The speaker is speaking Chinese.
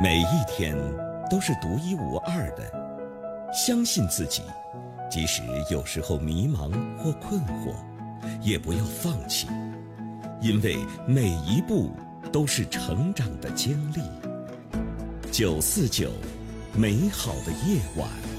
每一天都是独一无二的，相信自己，即使有时候迷茫或困惑，也不要放弃，因为每一步都是成长的经历。949，美好的夜晚。